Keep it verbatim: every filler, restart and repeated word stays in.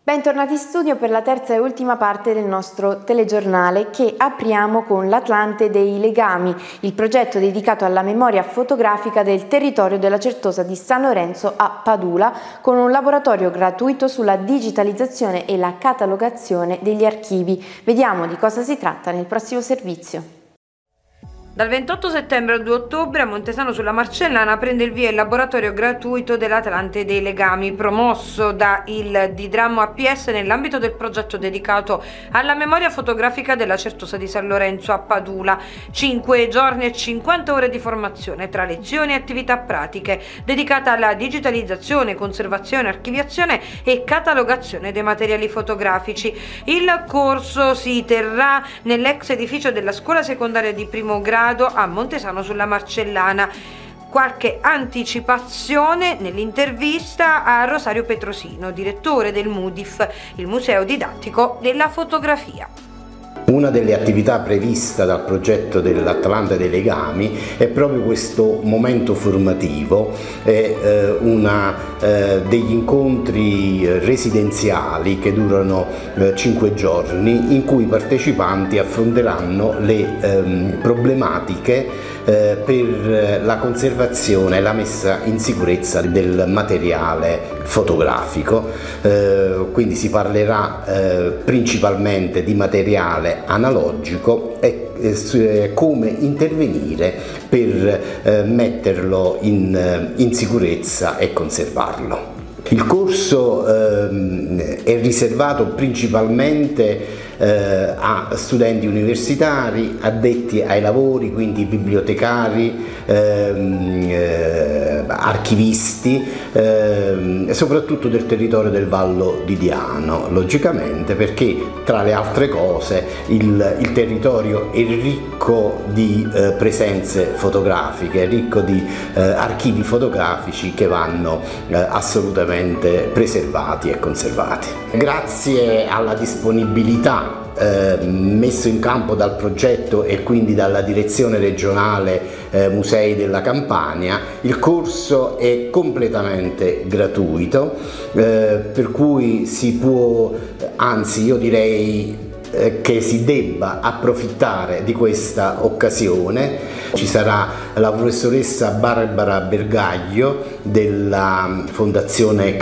Bentornati in studio per la terza e ultima parte del nostro telegiornale che apriamo con l'Atlante dei Legami, il progetto dedicato alla memoria fotografica del territorio della Certosa di San Lorenzo a Padula, con un laboratorio gratuito sulla digitalizzazione e la catalogazione degli archivi. Vediamo di cosa si tratta nel prossimo servizio. Dal ventotto settembre al due ottobre a Montesano sulla Marcellana prende il via il laboratorio gratuito dell'Atlante dei Legami, promosso da il Didrammo A P S nell'ambito del progetto dedicato alla memoria fotografica della Certosa di San Lorenzo a Padula. cinque giorni e cinquanta ore di formazione tra lezioni e attività pratiche, dedicata alla digitalizzazione, conservazione, archiviazione e catalogazione dei materiali fotografici. Il corso si terrà nell'ex edificio della scuola secondaria di primo grado a Montesano sulla Marcellana. Qualche anticipazione nell'intervista a Rosario Petrosino, direttore del MUDIF, il Museo Didattico della Fotografia. Una delle attività prevista dal progetto dell'Atlante dei Legami è proprio questo momento formativo, è eh, una, eh, degli incontri residenziali che durano eh, cinque giorni, in cui i partecipanti affronteranno le ehm, problematiche eh, per la conservazione e la messa in sicurezza del materiale fotografico. Eh, quindi si parlerà eh, principalmente di materiale analogico e eh, come intervenire per eh, metterlo in, in sicurezza e conservarlo. Il corso eh, è riservato principalmente eh, a studenti universitari, addetti ai lavori, quindi bibliotecari, ehm, eh, archivisti, eh, soprattutto del territorio del Vallo di Diano, logicamente, perché tra le altre cose il, il territorio è ricco di eh, presenze fotografiche, è ricco di eh, archivi fotografici che vanno eh, assolutamente preservati e conservati. Grazie alla disponibilità Eh, messo in campo dal progetto e quindi dalla direzione regionale eh, Musei della Campania, il corso è completamente gratuito, eh, per cui si può, anzi io direi eh, che si debba approfittare di questa occasione. Ci sarà la professoressa Barbara Bergaglio della Fondazione